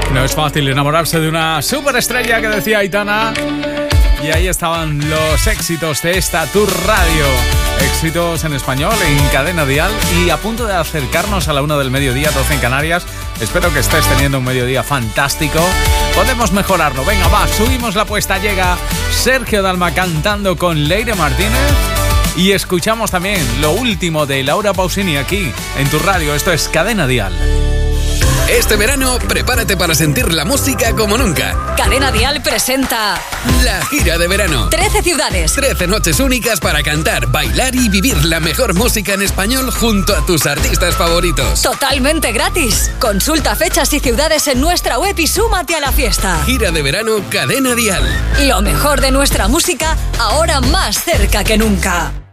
No es fácil enamorarse de una superestrella, que decía Aitana. Y ahí estaban los éxitos de esta Tour Radio. Éxitos en español, en Cadena Dial. Y a punto de acercarnos a la 1 del mediodía, 12 en Canarias. Espero que estés teniendo un mediodía fantástico. Podemos mejorarlo. Venga, va, subimos la apuesta. Llega Sergio Dalma cantando con Leire Martínez. Y escuchamos también lo último de Laura Pausini aquí en tu radio. Esto es Cadena Dial. Este verano, prepárate para sentir la música como nunca. Cadena Dial presenta la gira de verano. 13 ciudades. 13 noches únicas para cantar, bailar y vivir la mejor música en español junto a tus artistas favoritos. Totalmente gratis. Consulta fechas y ciudades en nuestra web y súmate a la fiesta. Gira de verano Cadena Dial. Lo mejor de nuestra música, ahora más cerca que nunca.